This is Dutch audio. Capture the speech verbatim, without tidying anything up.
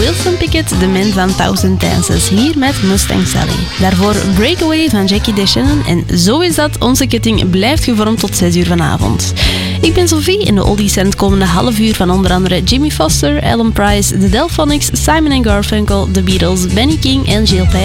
Wilson Pickett, de man van Thousand Dances, hier met Mustang Sally. Daarvoor Breakaway van Jackie DeShannon en Zo is dat, onze ketting blijft gevormd tot zes uur vanavond. Ik ben Sophie en de oldies zijn het komende half uur van onder andere Jimmy Foster, Alan Price, The Delphonics, Simon and Garfunkel, The Beatles, Benny King en Jill Page.